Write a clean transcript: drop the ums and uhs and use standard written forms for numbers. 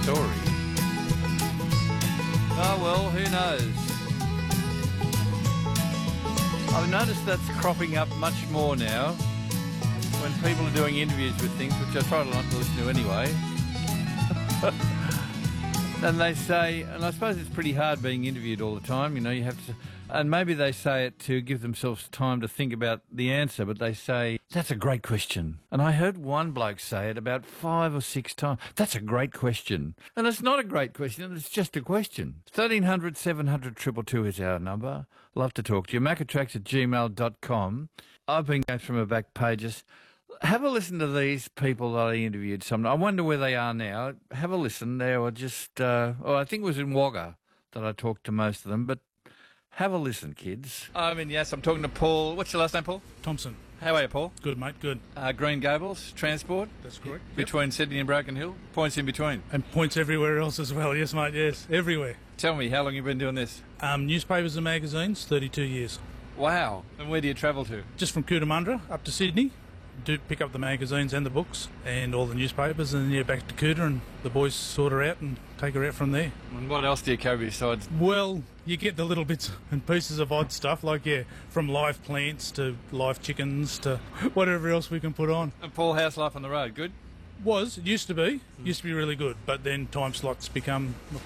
story. Oh, well, who knows? I've noticed that's cropping up much more now when people are doing interviews with things, which I try not to listen to anyway. And they say, and I suppose it's pretty hard being interviewed all the time, you know, you have to, and maybe they say it to give themselves time to think about the answer, but they say, that's a great question. And I heard one bloke say it about 5 or 6 times. That's a great question. And it's not a great question, it's just a question. 1300 700 222 is our number. Love to talk to you. macatrax@gmail.com. I've been going through my back pages. Have a listen to these people that I interviewed. I wonder where they are now. Have a listen. They were just, I think it was in Wagga that I talked to most of them, but have a listen, kids. Yes, I'm talking to Paul. What's your last name, Paul? Thompson. How are you, Paul? Good, mate, good. Green Gables, Transport? That's correct. Between Sydney and Broken Hill? Points in between? And points everywhere else as well, yes, mate, yes, everywhere. Tell me, how long have you been doing this? Newspapers and magazines, 32 years. Wow. And where do you travel to? Just from Cootamundra up to Sydney. Do pick up the magazines and the books and all the newspapers, and then back to Cooter, and the boys sort her out and take her out from there. And what else do you carry besides? Well, you get the little bits and pieces of odd stuff, like, from live plants to live chickens to whatever else we can put on. And Paul, how's life on the road? Good? It used to be really good, but then time slots become